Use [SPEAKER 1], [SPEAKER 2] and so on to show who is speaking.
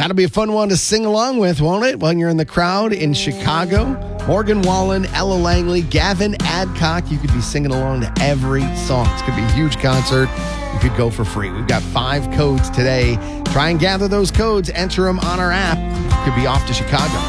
[SPEAKER 1] That'll be a fun one to sing along with, won't it? When you're in the crowd in Chicago. Morgan Wallen, Ella Langley, Gavin Adcock. You could be singing along to every song. It's going to be a huge concert. You could go for free. We've got 5 codes today. Try and gather those codes. Enter them on our app. You could be off to Chicago.